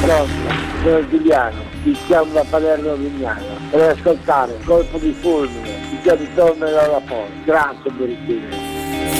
Pronto, sono Giuliano, ti chiamo da Palermo Vignano per ascoltare Colpo di Fulmine, il capitone della Porta. Grazie Berichino.